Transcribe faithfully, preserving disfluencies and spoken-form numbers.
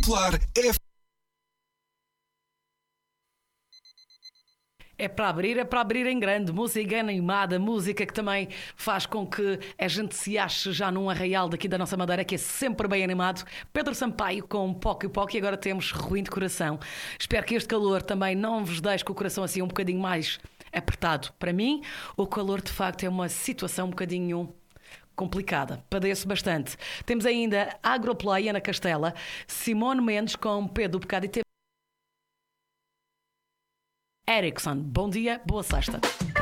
Popular F. É para abrir, é para abrir em grande. Música animada, música que também faz com que a gente se ache já num arraial daqui da nossa Madeira, que é sempre bem animado. Pedro Sampaio com Poc e Poc, e agora temos Ruim de Coração. Espero que este calor também não vos deixe com o coração assim um bocadinho mais apertado. Para mim, o calor de facto é uma situação um bocadinho complicada, padeço bastante. Temos ainda Agroplay, Ana Castela, Simone Mendes com Pedro Bocado e temos Erickson. Bom dia, boa sexta.